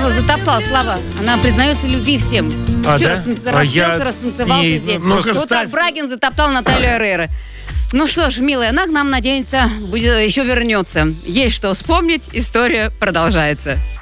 Ну, затоптал слова. Она признается в любви всем. Распелся, растанцевался здесь. Вот так Брагин затоптал Наталью Орейро. Ну что ж, милая, она к нам, надеется, еще вернется. Есть что вспомнить, история продолжается.